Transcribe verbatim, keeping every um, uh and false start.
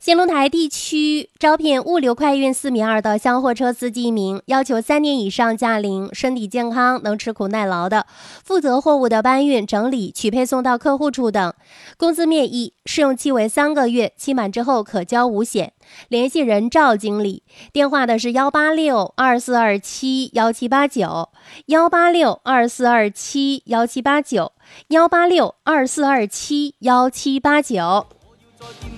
兴隆台地区招聘物流快运四米二的厢货车司机一名，要求三年以上驾龄、身体健康、能吃苦耐劳的，负责货物的搬运、整理、取配送到客户处等。工资面议，试用期为三个月，期满之后可交五险。联系人赵经理，电话的是幺八六二四二七幺七八九，幺八六二四二七幺七八九，幺八六二四二七幺七八九。